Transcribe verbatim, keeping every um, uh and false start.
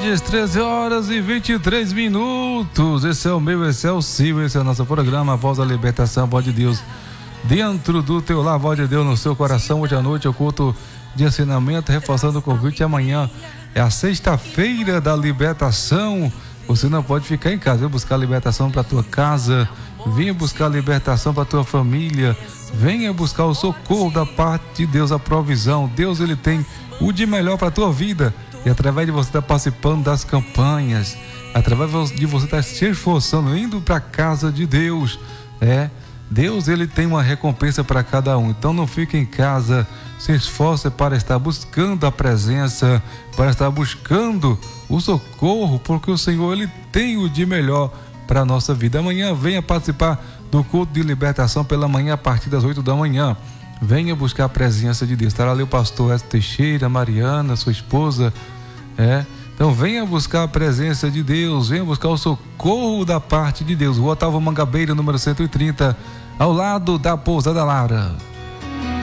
tarde, treze horas e vinte e três minutos. Esse é o meu, esse é o seu, esse é o nosso programa Voz da Libertação, Voz de Deus dentro do teu lar, Voz de Deus no seu coração. Hoje à noite é o culto de ensinamento, reforçando o convite. Amanhã é a sexta-feira da libertação. Você não pode ficar em casa, venha buscar libertação para tua casa, venha buscar libertação para tua família, venha buscar o socorro da parte de Deus, a provisão. Deus, ele tem o de melhor para tua vida. E através de você estar participando das campanhas, através de você estar se esforçando, indo para a casa de Deus, é, Deus, ele tem uma recompensa para cada um. Então não fique em casa, se esforce para estar buscando a presença, para estar buscando o socorro, porque o Senhor, ele tem o de melhor para a nossa vida. Amanhã venha participar do culto de libertação pela manhã, a partir das oito da manhã. Venha buscar a presença de Deus. Estará ali o pastor Edson Teixeira, Mariana, sua esposa. É. Então venha buscar a presença de Deus, venha buscar o socorro da parte de Deus. Rua Otávio Mangabeira, número cento e trinta, ao lado da Pousada Lara.